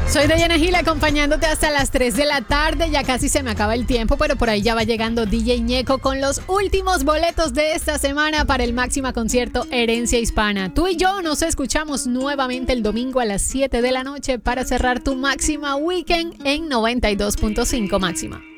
Soy Dayana Gil acompañándote hasta las 3 de la tarde. Ya casi se me acaba el tiempo, pero por ahí ya va llegando DJ Ñeco con los últimos boletos de esta semana para el Máxima Concierto Herencia Hispana. Tú y yo nos escuchamos nuevamente el domingo a las 7 de la noche para cerrar tu Máxima Weekend en 92.5 Máxima.